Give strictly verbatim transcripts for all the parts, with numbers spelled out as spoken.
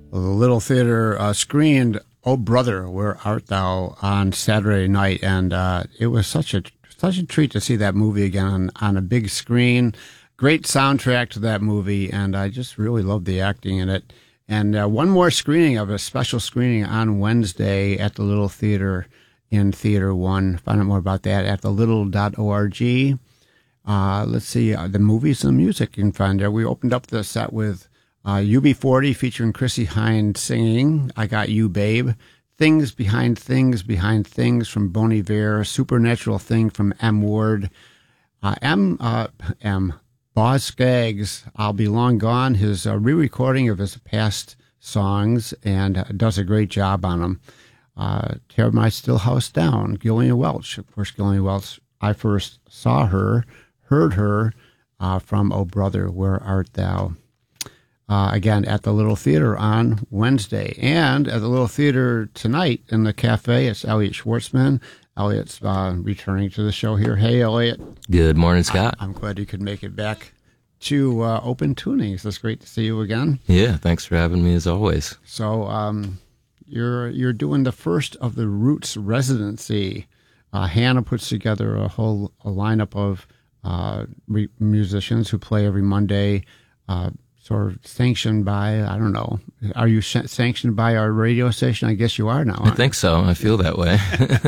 The Little Theater uh, screened "Oh Brother, Where Art Thou" on Saturday night, and uh, it was such a such a treat to see that movie again on, on a big screen. Great soundtrack to that movie, and I just really loved the acting in it. And uh, one more screening of a special screening on Wednesday at the Little Theater in Theater One. Find out more about that at the little dot org. Uh, let's see, uh, the movies and the music you can find there. We opened up the set with uh, U B forty featuring Chrissie Hynde singing "I Got You, Babe." Things Behind Things Behind Things from Bon Iver. Supernatural Thing from M. Ward. Uh, M. Uh, M. Boz Scaggs, I'll Be Long Gone, his uh, re-recording of his past songs, and uh, does a great job on them. Uh, Tear My Stillhouse Down, Gillian Welch. Of course, Gillian Welch, I first saw her, heard her uh, from "Oh Brother, Where Art Thou?" Uh, again, at the Little Theater on Wednesday. And at the Little Theater tonight in the cafe, it's Elliot Schwartzman. Elliot's uh, returning to the show here. Hey, Elliot. Good morning, Scott. I, I'm glad you could make it back to uh, Open Tunings. It's great to see you again. Yeah, thanks for having me as always. So um, you're you're doing the first of the Roots residency. Uh, Hannah puts together a whole a lineup of uh, re- musicians who play every Monday, uh, sort of sanctioned by, I don't know, are you sh- sanctioned by our radio station? I guess you are now. I think so. I feel that way.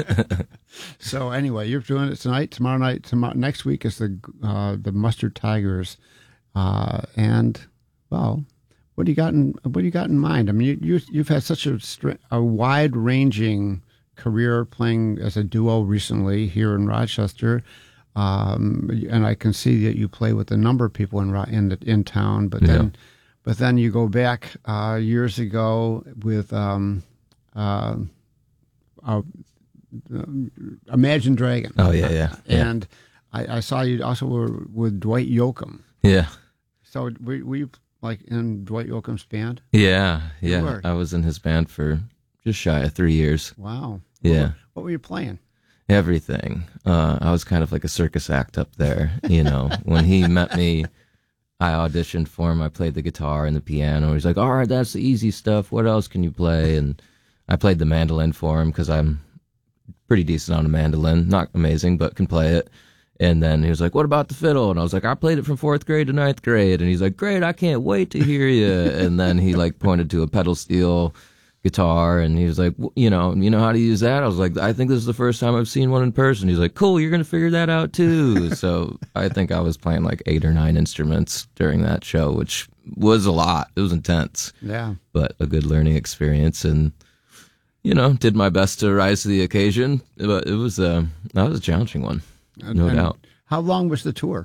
So anyway, you're doing it tonight, tomorrow night, tomorrow next week is the uh, the Mustard Tigers, uh, and well, what do you got in what do you got in mind? I mean, you, you you've had such a a wide ranging career playing as a duo recently here in Rochester, um, and I can see that you play with a number of people in in the, in town. But then, yeah. but then you go back uh, years ago with um, uh, uh, Imagine Dragon. Oh yeah, yeah. And yeah. I, I saw you also were with Dwight Yoakam. Yeah. So were, were you like in Dwight Yoakam's band? Yeah, yeah. I was in his band for just shy of three years. Wow. Yeah. What, what were you playing? Everything. Uh, I was kind of like a circus act up there. You know, when he met me, I auditioned for him. I played the guitar and the piano. He's like, "All right, that's the easy stuff. What else can you play?" And I played the mandolin for him because I'm pretty decent on a mandolin. Not amazing, but can play it. And then he was like, "What about the fiddle?" And I was like, "I played it from fourth grade to ninth grade." And he's like, "Great, I can't wait to hear you." And then he like pointed to a pedal steel guitar, and he was like, you know, you know how to use that? I was like, "I think this is the first time I've seen one in person." He's like, "Cool, you're going to figure that out too." So I think I was playing like eight or nine instruments during that show, which was a lot. It was intense. Yeah. But a good learning experience, and, you know, did my best to rise to the occasion. But it was, uh, that was a challenging one, no and doubt. How long was the tour?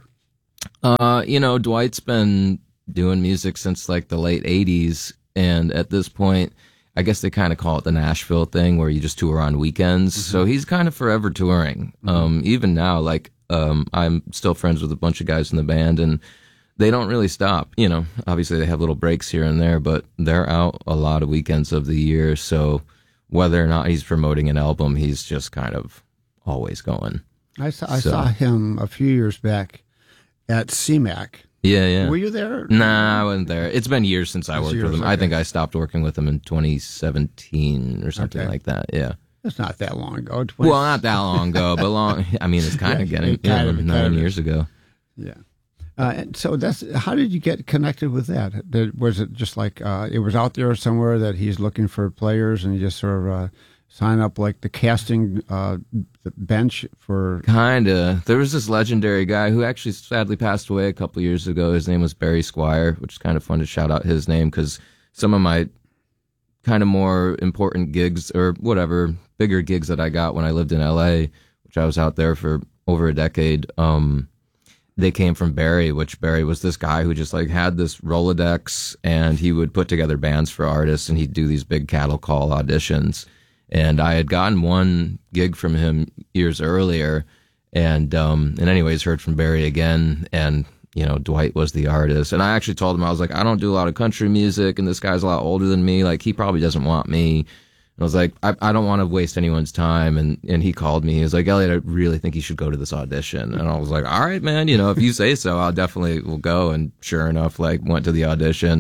Uh, you know, Dwight's been doing music since like the late eighties, and at this point, I guess they kind of call it the Nashville thing where you just tour on weekends. Mm-hmm. So he's kind of forever touring. Mm-hmm. Um, even now, like, um, I'm still friends with a bunch of guys in the band, and they don't really stop. You know, obviously they have little breaks here and there, but they're out a lot of weekends of the year. So whether or not he's promoting an album, he's just kind of always going. I saw, I so. saw him a few years back at C MAC. Yeah, yeah. Were you there? Nah, I wasn't there. It's been years since I worked years, with him. okay. I think I stopped working with him in twenty seventeen or something okay. like that. Yeah. It's not that long ago. twenty Well, not that long ago, but long. I mean, it's kind yeah, of getting it kind yeah, of, nine kind of years ago. Yeah. Uh, and so that's how did you get connected with that? Did, was it just like uh, it was out there somewhere that he's looking for players, and you just sort of uh, sign up like the casting uh, bench for? Kinda. There was this legendary guy who actually sadly passed away a couple of years ago. His name was Barry Squire, which is kind of fun to shout out his name because some of my kind of more important gigs or whatever bigger gigs that I got when I lived in L A, which I was out there for over a decade. Um, they came from Barry, which Barry was this guy who just like had this Rolodex, and he would put together bands for artists, and he'd do these big cattle call auditions. And I had gotten one gig from him years earlier, and um, and anyways, heard from Barry again, and you know, Dwight was the artist. And I actually told him, I was like, I don't do a lot of country music, and this guy's a lot older than me. Like, he probably doesn't want me. And I was like, I, I don't want to waste anyone's time. And, and he called me. He was like, Elliot, I really think you should go to this audition. And I was like, all right, man, you know, if you say so, I'll definitely will go. And sure enough, like, went to the audition,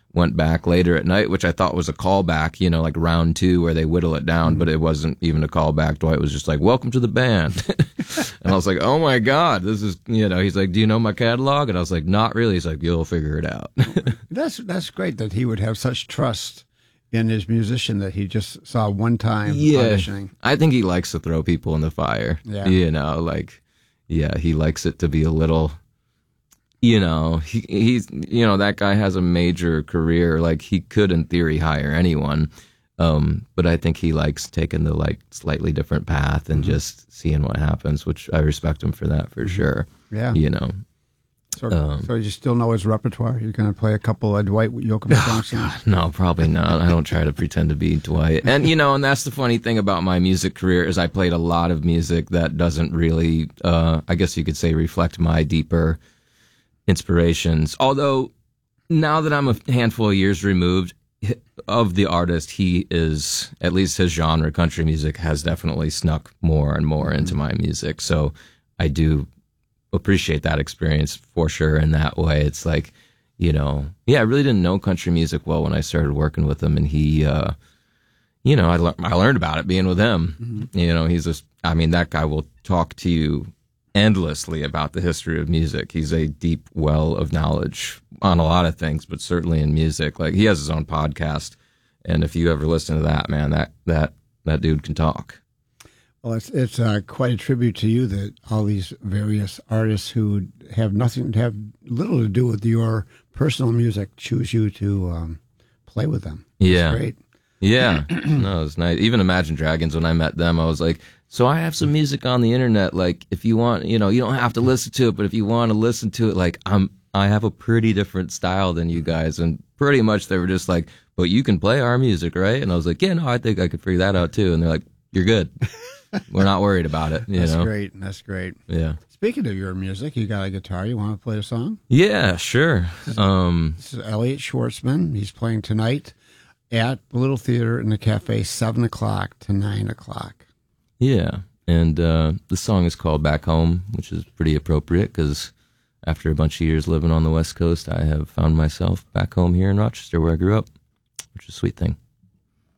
went back later at night, which I thought was a callback, you know, like round two where they whittle it down, mm-hmm. but it wasn't even a callback. Dwight was just like, welcome to the band. And I was like, oh my God, this is, you know, he's like, do you know my catalog? And I was like, not really. He's like, you'll figure it out. That's, that's great that he would have such trust in his musician that he just saw one time yeah, auditioning. I think he likes to throw people in the fire. Yeah. You know, like, yeah, he likes it to be a little, you know, he he's, you know, that guy has a major career. Like, he could, in theory, hire anyone. Um, but I think he likes taking the, like, slightly different path and mm-hmm. just seeing what happens, which I respect him for that, for sure. Yeah. You know. So, um, so you still know his repertoire? You're going to play a couple of Dwight Yoakam songs? Oh, no, probably not. I don't try to pretend to be Dwight. And, you know, and that's the funny thing about my music career is I played a lot of music that doesn't really, uh, I guess you could say, reflect my deeper inspirations. Although, now that I'm a handful of years removed of the artist, he is, at least his genre, country music, has definitely snuck more and more into my music. So I do appreciate that experience for sure. In that way, it's like, you know, yeah, I really didn't know country music well when I started working with him, and he, uh, you know, I, le- I learned about it being with him. Mm-hmm. You know, he's just, I mean, that guy will talk to you endlessly about the history of music. He's a deep well of knowledge on a lot of things, but certainly in music. Like, he has his own podcast, and if you ever listen to that, man, that that that dude can talk. Well, it's it's uh, quite a tribute to you that all these various artists who have nothing, have little to do with your personal music, choose you to um, play with them. That's yeah, great. Yeah, no, it's nice. Even Imagine Dragons, when I met them, I was like, so I have some music on the internet. Like, if you want, you know, you don't have to listen to it, but if you want to listen to it, like, I'm, I have a pretty different style than you guys. And pretty much they were just like, but you can play our music, right? And I was like, yeah, no, I think I could figure that out too. And they're like, you're good. We're not worried about it. You That's know? great. That's great. Yeah. Speaking of your music, you got a guitar. You want to play a song? Yeah, sure. Um, this is Elliot Schwartzman. He's playing tonight at the Little Theater in the Cafe, seven o'clock to nine o'clock. Yeah. And uh, the song is called Back Home, which is pretty appropriate because after a bunch of years living on the West Coast, I have found myself back home here in Rochester where I grew up, which is a sweet thing.